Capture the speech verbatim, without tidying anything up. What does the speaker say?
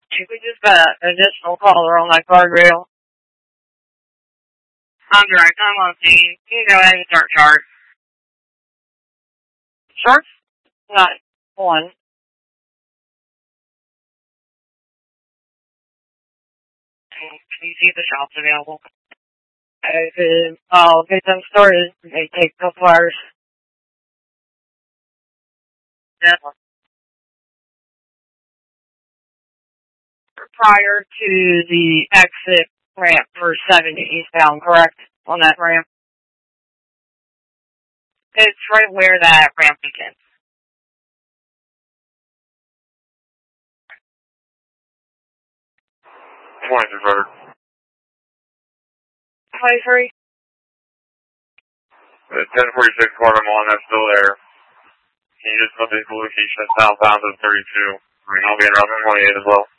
If we just got an additional caller on that guardrail. I'm direct. I'm on scene. You can go ahead and start chart. Chart's not one. Can you see the shops available? Okay, I'll get them started. They take the flyers. Definitely. Prior to the exit ramp for seventy eastbound, correct? On that ramp? It's right where that ramp begins. twenty-three, brother. twenty-three? The ten forty-six Guatemala, that's still there. Can you just put the location southbound of thirty-two? I mean, I'll be in route twenty-eight as well.